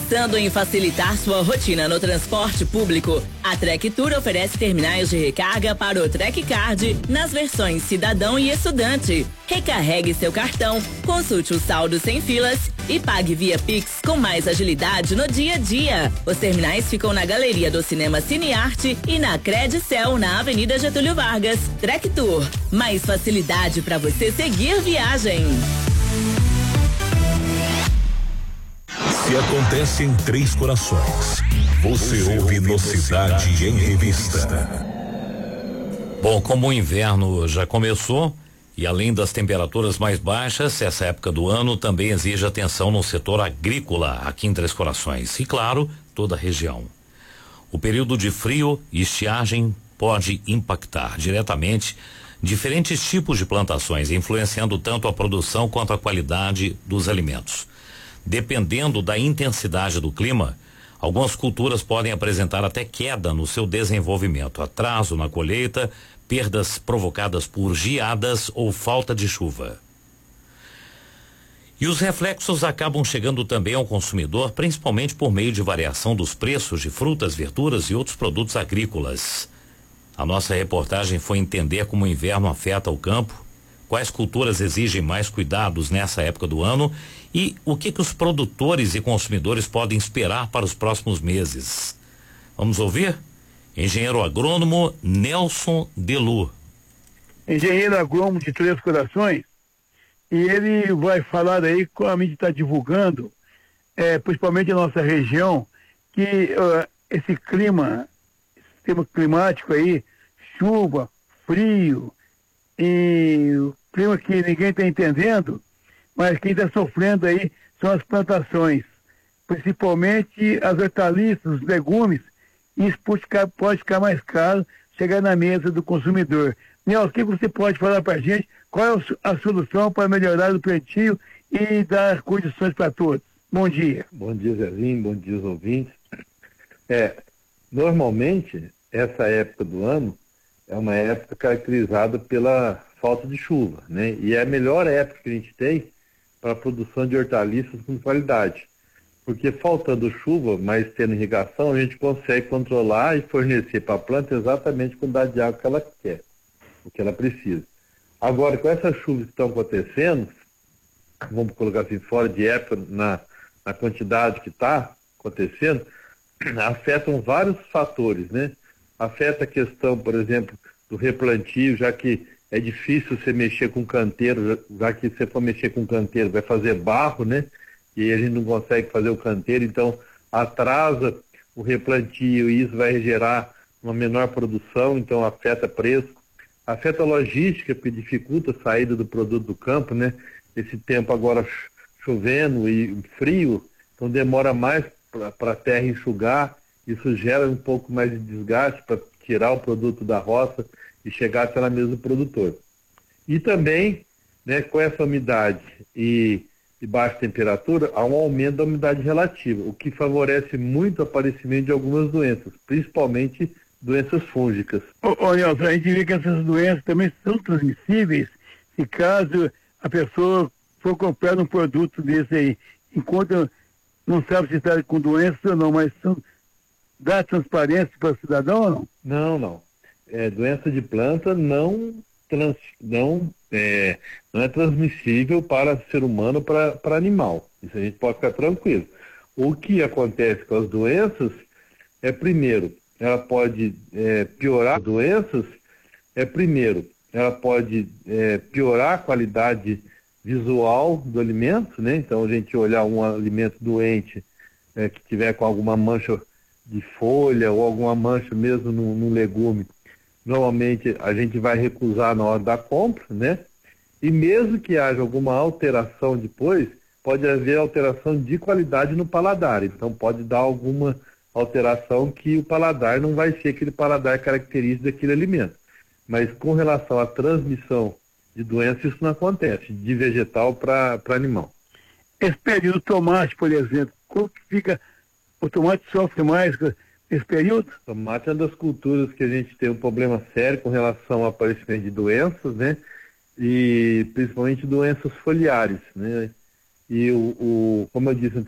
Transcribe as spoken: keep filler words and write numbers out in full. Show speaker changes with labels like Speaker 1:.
Speaker 1: Pensando em facilitar sua rotina no transporte público, a Trek Tour oferece terminais de recarga para o Trek Card nas versões cidadão e estudante. Recarregue seu cartão, consulte o saldo sem filas e pague via Pix com mais agilidade no dia a dia. Os terminais ficam na galeria do Cinema Cinearte e na Credicel, na Avenida Getúlio Vargas. Trek Tour, mais facilidade para você seguir viagem.
Speaker 2: Se acontece em Três Corações, você, você ouve no Cidade em Revista.
Speaker 3: Bom, como o inverno já começou e além das temperaturas mais baixas, essa época do ano também exige atenção no setor agrícola aqui em Três Corações e, claro, toda a região. O período de frio e estiagem pode impactar diretamente diferentes tipos de plantações, influenciando tanto a produção quanto a qualidade dos alimentos. Dependendo da intensidade do clima, algumas culturas podem apresentar até queda no seu desenvolvimento, atraso na colheita, perdas provocadas por geadas ou falta de chuva. E os reflexos acabam chegando também ao consumidor, principalmente por meio de variação dos preços de frutas, verduras e outros produtos agrícolas. A nossa reportagem foi entender como o inverno afeta o campo, quais culturas exigem mais cuidados nessa época do ano e o que que os produtores e consumidores podem esperar para os próximos meses. Vamos ouvir? Engenheiro agrônomo Nelson Delu.
Speaker 4: Engenheiro agrônomo de Três Corações, e ele vai falar aí como a mídia está divulgando, é, principalmente na nossa região, que uh, esse clima, sistema climático aí, chuva, frio, e o clima que ninguém está entendendo, mas quem está sofrendo aí são as plantações, principalmente as hortaliças, os legumes. Isso pode ficar, pode ficar mais caro, chegar na mesa do consumidor. Nelson, o que você pode falar para a gente? Qual é a solução para melhorar o plantio e dar condições para todos? Bom dia.
Speaker 5: Bom dia, Zezinho, bom dia aos ouvintes. É, normalmente, essa época do ano é uma época caracterizada pela falta de chuva, né? E é a melhor época que a gente tem para a produção de hortaliças com qualidade. Porque faltando chuva, mas tendo irrigação, a gente consegue controlar e fornecer para a planta exatamente a quantidade de água que ela quer, o que ela precisa. Agora, com essas chuvas que estão acontecendo, vamos colocar assim, fora de época, na, na quantidade que está acontecendo, afetam vários fatores, né? Afeta a questão, por exemplo, do replantio, já que é difícil você mexer com canteiro, já que você for mexer com canteiro, vai fazer barro, né? E a gente não consegue fazer o canteiro, então atrasa o replantio e isso vai gerar uma menor produção, então afeta preço. Afeta a logística, porque dificulta a saída do produto do campo, né? Esse tempo agora chovendo e frio, então demora mais para a terra enxugar, isso gera um pouco mais de desgaste para tirar o produto da roça e chegar até na mesa do produtor. E também, né, com essa umidade e, e baixa temperatura, há um aumento da umidade relativa, o que favorece muito o aparecimento de algumas doenças, principalmente doenças fúngicas.
Speaker 4: Ô, ô Nelson, a gente vê que essas doenças também são transmissíveis se caso a pessoa for comprar um produto desse aí, enquanto não sabe se está com doença ou não, mas são, dá transparência para o cidadão ou não?
Speaker 5: Não, não. É, doença de planta não, trans, não, é, não é transmissível para ser humano, para, para animal. Isso a gente pode ficar tranquilo. O que acontece com as doenças é, primeiro, ela pode é, piorar as doenças, é primeiro, ela pode é, piorar a qualidade visual do alimento, né? Então a gente olhar um alimento doente é, que tiver com alguma mancha de folha ou alguma mancha mesmo no, no legume, normalmente a gente vai recusar na hora da compra, né? E mesmo que haja alguma alteração depois, pode haver alteração de qualidade no paladar, então pode dar alguma alteração que o paladar não vai ser aquele paladar característico daquele alimento. Mas com relação à transmissão de doença, isso não acontece, de vegetal para animal.
Speaker 4: Esse período do tomate, por exemplo, como que fica, o tomate sofre mais nesse período?
Speaker 5: O tomate é uma das culturas que a gente tem um problema sério com relação ao aparecimento de doenças, né? E principalmente doenças foliares, né? E o, o como eu disse